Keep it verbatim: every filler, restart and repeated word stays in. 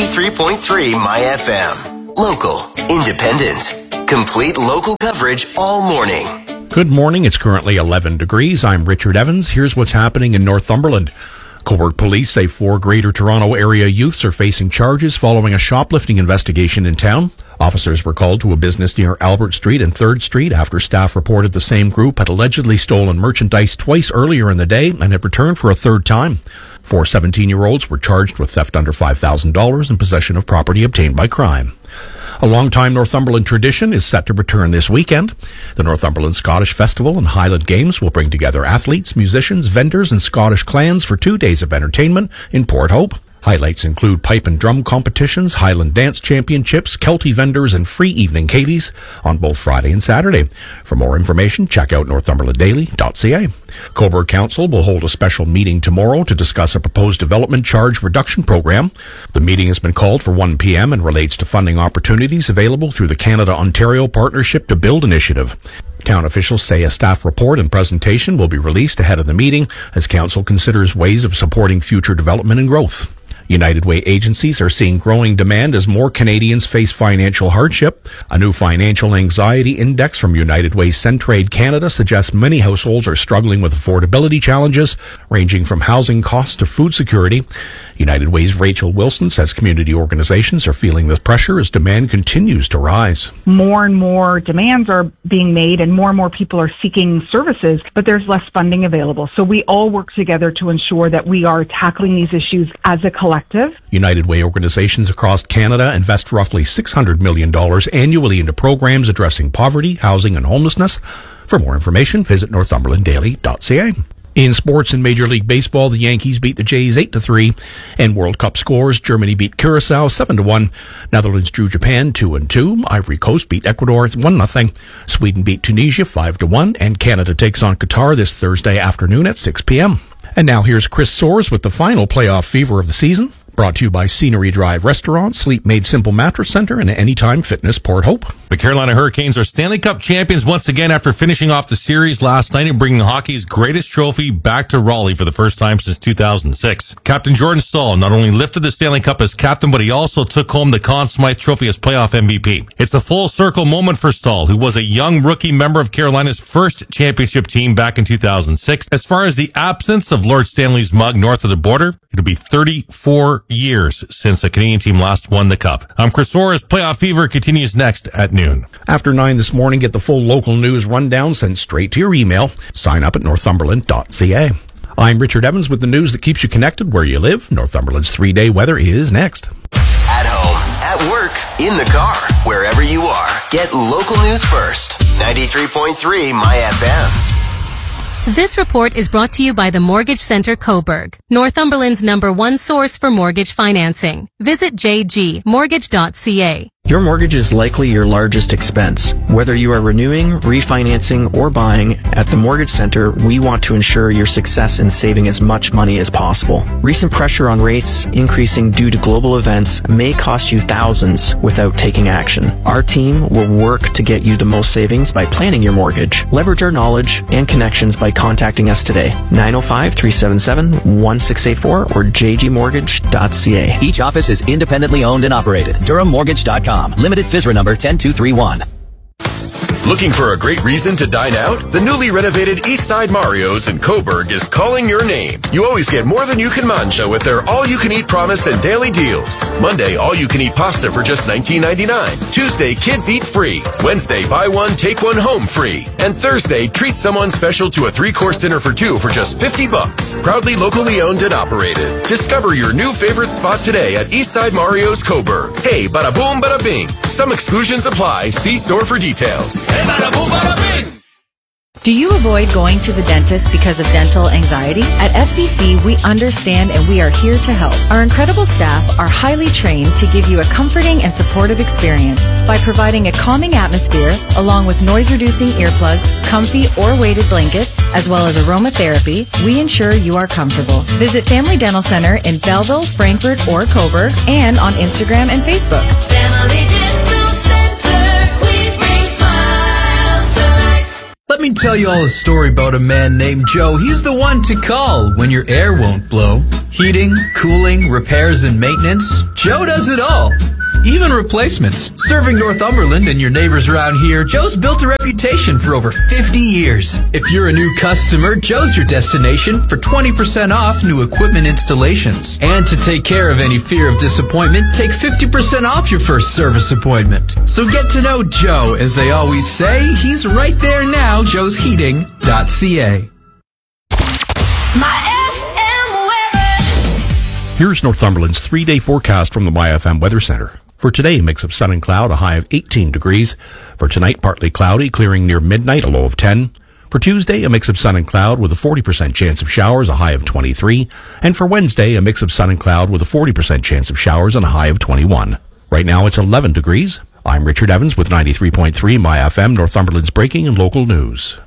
ninety-three point three My F M. Local, independent, complete local coverage all morning. Good morning. It's currently eleven degrees. I'm Richard Evans. Here's what's happening in Northumberland. Cobourg police say four Greater Toronto area youths are facing charges following a shoplifting investigation in town. Officers were called to a business near Albert Street and third Street after staff reported the same group had allegedly stolen merchandise twice earlier in the day and had returned for a third time. Four seventeen-year-olds were charged with theft under five thousand dollars and possession of property obtained by crime. A long-time Northumberland tradition is set to return this weekend. The Northumberland Scottish Festival and Highland Games will bring together athletes, musicians, vendors, and Scottish clans for two days of entertainment in Port Hope. Highlights include pipe and drum competitions, Highland dance championships, Kelty vendors, and free evening Katie's on both Friday and Saturday. For more information, check out northumberland daily dot c a. Cobourg Council will hold a special meeting tomorrow to discuss a proposed development charge reduction program. The meeting has been called for one p.m. and relates to funding opportunities available through the Canada-Ontario Partnership to Build initiative. Town officials say a staff report and presentation will be released ahead of the meeting as Council considers ways of supporting future development and growth. United Way agencies are seeing growing demand as more Canadians face financial hardship. A new financial anxiety index from United Way Centraide Canada suggests many households are struggling with affordability challenges, ranging from housing costs to food security. United Way's Rachel Wilson says community organizations are feeling this pressure as demand continues to rise. More and more demands are being made and more and more people are seeking services, but there's less funding available. So we all work together to ensure that we are tackling these issues as a collective. United Way organizations across Canada invest roughly six hundred million dollars annually into programs addressing poverty, housing, and homelessness. For more information, visit northumberland daily dot c a. In sports and Major League Baseball, the Yankees beat the Jays eight to three. And World Cup scores, Germany beat Curacao seven to one. Netherlands drew Japan two and two. Ivory Coast beat Ecuador one nothing. Sweden beat Tunisia five to one. And Canada takes on Qatar this Thursday afternoon at six p.m. And now here's Chris Soares with the final playoff fever of the season. Brought to you by Scenery Drive Restaurant, Sleep Made Simple Mattress Center, and Anytime Fitness Port Hope. The Carolina Hurricanes are Stanley Cup champions once again after finishing off the series last night and bringing hockey's greatest trophy back to Raleigh for the first time since two thousand six. Captain Jordan Staal not only lifted the Stanley Cup as captain, but he also took home the Conn Smythe Trophy as playoff M V P. It's a full circle moment for Staal, who was a young rookie member of Carolina's first championship team back in two thousand six. As far as the absence of Lord Stanley's mug north of the border, it'll be thirty-four years since a Canadian team last won the Cup. I'm Chris Soares. Playoff Fever continues next at noon. After nine this morning, get the full local news rundown sent straight to your email. Sign up at northumberland dot c a. I'm Richard Evans with the news that keeps you connected where you live. Northumberland's three-day weather is next. At home, at work, in the car, wherever you are, get local news first. ninety-three point three My F M. This report is brought to you by the Mortgage Center Cobourg, Northumberland's number one source for mortgage financing. Visit j g mortgage dot c a. Your mortgage is likely your largest expense. Whether you are renewing, refinancing, or buying, at the Mortgage Center, we want to ensure your success in saving as much money as possible. Recent pressure on rates increasing due to global events may cost you thousands without taking action. Our team will work to get you the most savings by planning your mortgage. Leverage our knowledge and connections by contacting us today. nine oh five, three seven seven, one six eight four or j g mortgage dot c a. Each office is independently owned and operated. durham mortgage dot com. Limited F I S R A number one zero two three one. Looking for a great reason to dine out? The newly renovated Eastside Mario's in Cobourg is calling your name. You always get more than you can mancha with their all-you-can-eat promise and daily deals. Monday, all-you-can-eat pasta for just nineteen ninety-nine. Tuesday, kids eat free. Wednesday, buy one, take one home free. And Thursday, treat someone special to a three-course dinner for two for just fifty bucks. Proudly locally owned and operated. Discover your new favorite spot today at Eastside Mario's Cobourg. Hey, bada boom, bada bing. Some exclusions apply. See store for details. Hey, bada boom, bada bing. Do you avoid going to the dentist because of dental anxiety? At F D C, we understand and we are here to help. Our incredible staff are highly trained to give you a comforting and supportive experience. By providing a calming atmosphere, along with noise-reducing earplugs, comfy or weighted blankets, as well as aromatherapy, we ensure you are comfortable. Visit Family Dental Center in Belleville, Frankfurt, or Cobourg, and on Instagram and Facebook. Family Dental Center, we bring smiles to life. Let me tell you all a story about a man named Joe. He's the one to call when your air won't blow. Heating, cooling, repairs, and maintenance. Joe does it all. Even replacements. Serving Northumberland and your neighbors around here, Joe's built a reputation for over fifty years. If you're a new customer, Joe's your destination for twenty percent off new equipment installations. And to take care of any fear of disappointment, take fifty percent off your first service appointment. So get to know Joe. As they always say, he's right there now, joes heating dot c a. Here's Northumberland's three-day forecast from the My F M Weather Center. For today, a mix of sun and cloud, a high of eighteen degrees. For tonight, partly cloudy, clearing near midnight, a low of ten. For Tuesday, a mix of sun and cloud with a forty percent chance of showers, a high of twenty-three. And for Wednesday, a mix of sun and cloud with a forty percent chance of showers and a high of twenty-one. Right now, it's eleven degrees. I'm Richard Evans with ninety-three point three My F M, Northumberland's breaking and local news.